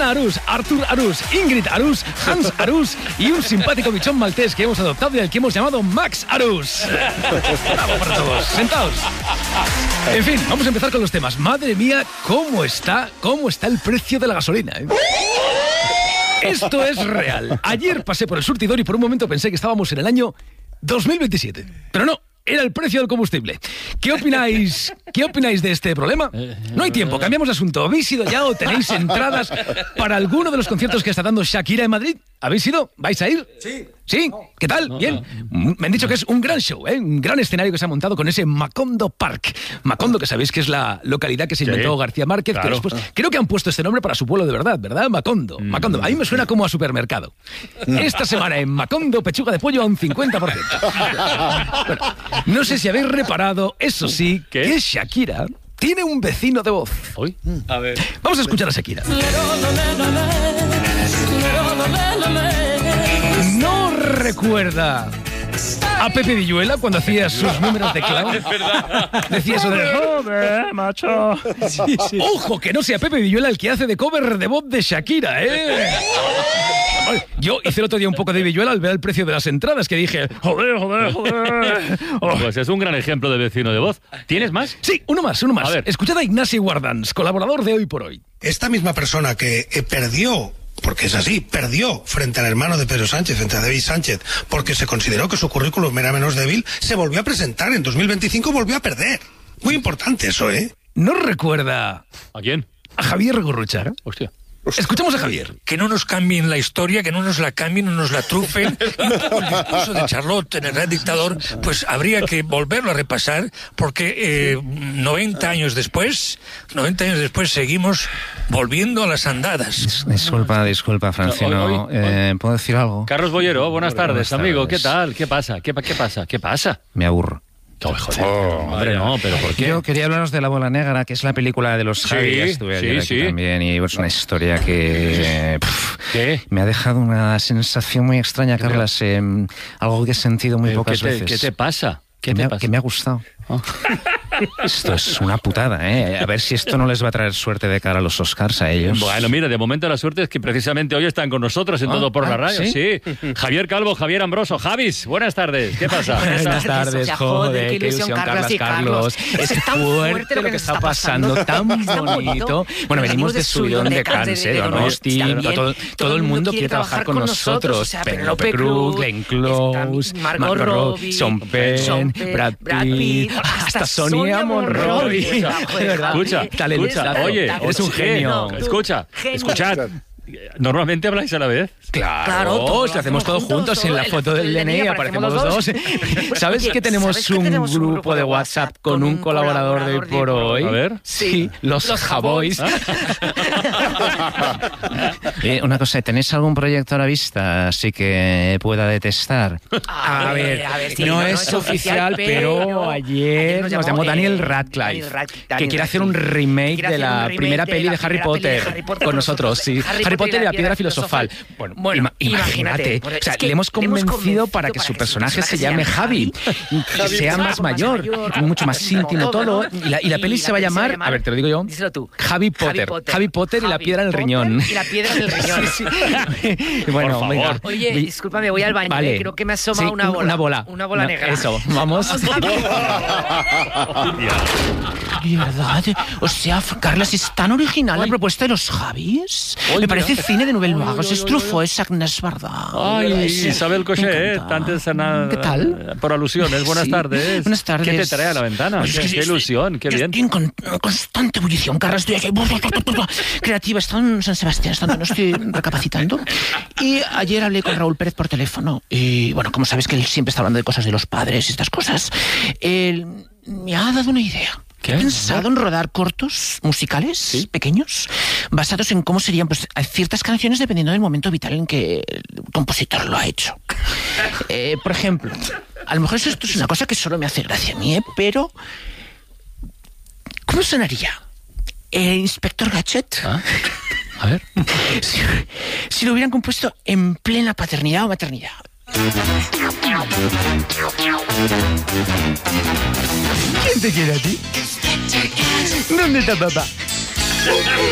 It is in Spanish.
Ana Arús, Artur Arús, Ingrid Arús, Hans Arús y un simpático bichón maltés que hemos adoptado y al que hemos llamado Max Arús. Bravo para todos. Sentaos. En fin, vamos a empezar con los temas. Madre mía, ¿cómo está el precio de la gasolina? Esto es real. Ayer pasé por el surtidor y por un momento pensé que estábamos en el año 2027. Pero no. Era el precio del combustible. ¿Qué opináis de este problema? No hay tiempo, cambiamos de asunto. ¿Habéis ido ya o tenéis entradas para alguno de los conciertos que está dando Shakira en Madrid? ¿Habéis ido? ¿Vais a ir? Sí. ¿Sí? ¿Qué tal? Bien. Me han dicho que es un gran show, un gran escenario que se ha montado con ese Macondo Park. Macondo, que sabéis que es la localidad que se inventó García Márquez, claro. Que después, creo que han puesto este nombre para su pueblo de verdad, ¿verdad? Macondo. Macondo. A mí me suena como a supermercado. Esta semana en Macondo, pechuga de pollo a un 50%. Bueno, no sé si habéis reparado, eso sí, que Shakira tiene un vecino de voz. ¿Hoy? A ver. Vamos a escuchar a Shakira. ¿No recuerda a Pepe Villuela cuando hacía sus números de clown? Es verdad. Decía eso de joder, macho. Sí. Ojo, que no sea Pepe Villuela el que hace de cover de voz de Shakira, Yo hice el otro día un poco de Villuela al ver el precio de las entradas, que dije, joder. Oh. Pues es un gran ejemplo de vecino de voz. ¿Tienes más? Sí, uno más. A ver. Escuchad a Ignasi Guardans, colaborador de Hoy por Hoy. Esta misma persona que perdió, porque es así, perdió frente al hermano de Pedro Sánchez, frente a David Sánchez, porque se consideró que su currículum era menos débil, se volvió a presentar. En 2025 volvió a perder. Muy importante eso, ¿No recuerda ¿A quién? a Javier Gurruchaga? Hostia. Escuchamos a Javier. Que no nos cambien la historia, que no nos la cambien, no nos la trufen. Y un poco el discurso de Charlotte en el Gran Dictador, pues habría que volverlo a repasar, porque 90 años después seguimos volviendo a las andadas. Disculpa, Francino. ¿Puedo decir algo? Carlos Bollero, buenas tardes, amigo. ¿Qué tal? ¿Qué pasa? ¿Qué pasa? Me aburro. Oh, joder. Hombre, no, pero ¿por qué? Yo quería hablaros de La Bola Negra, que es la película de los Javi. Estuve ayer aquí también, y es una historia que me ha dejado una sensación muy extraña, Carlas. Algo que he sentido muy pocas veces. ¿Qué te pasa? Que me ha gustado. Esto es una putada, A ver si esto no les va a traer suerte de cara a los Oscars a ellos. Bueno, mira, de momento la suerte es que precisamente hoy están con nosotros en Todo por la Radio. ¿Sí? Javier Calvo, Javier Ambroso. Javis, buenas tardes. ¿Qué pasa? Buenas tardes, joder, qué ilusión, Carlos. Es fuerte lo que está pasando, tan bonito. Bueno, venimos de subidón de Cáncer, Donosti, todo el mundo quiere trabajar con nosotros. Penélope Cruz, Glenn Close, Margot Robbie, Sean Penn, Brad Pitt, hasta Sonia Monroy. Escucha. Oye, eres un genio. Escuchad. ¿Normalmente habláis a la vez? Claro, si hacemos todos juntos en la foto del DNI, aparecemos los dos. ¿Sabes que tenemos un grupo de WhatsApp con un colaborador de Hoy por Hoy? A ver. Sí, los Javois. Una cosa, ¿tenéis algún proyecto a la vista así que pueda detestar? A ver, no es oficial, pero ayer nos llamó Daniel Radcliffe, que quiere hacer un remake de la primera peli de Harry Potter con nosotros, sí. Harry Potter y la piedra filosofal. Bueno, imagínate. O sea, le hemos convencido para que su personaje se llame Javi, que sea más mayor, mucho más íntimo todo. Y la peli se va a llamar, a ver, te lo digo yo, díselo tú. Javi Potter. Javi Potter y la piedra en el riñón. Y la piedra en el riñón. Sí. Bueno, venga. Oye, discúlpame, voy al baño. Vale. Creo que me asoma una bola. Una bola negra. Eso, vamos. ¿De verdad? O sea, Carlos, ¿es tan original la propuesta de los Javis? Me parece cine de Nouvelle Vague. Es Truffaut, es Agnès Varda. Ay, Isabel Cochet, ¿Qué tal? Por alusiones, buenas tardes. Buenas tardes. ¿Qué te trae a la ventana? Pues qué ilusión, qué bien. Estoy en constante ebullición, Carlos. Estoy aquí, creativa. Está en San Sebastián, no estoy recapacitando. Y ayer hablé con Raúl Pérez por teléfono. Y bueno, como sabes que él siempre está hablando de cosas de los padres y estas cosas, él me ha dado una idea. ¿Qué? He pensado en rodar cortos musicales pequeños, basados en cómo serían ciertas canciones dependiendo del momento vital en que el compositor lo ha hecho. Por ejemplo, a lo mejor esto es una cosa que solo me hace gracia a mí, pero ¿cómo sonaría? Inspector Gadget. A ver. Si lo hubieran compuesto en plena paternidad o maternidad. ¿Quién te quiere a ti? ¿Dónde está papá?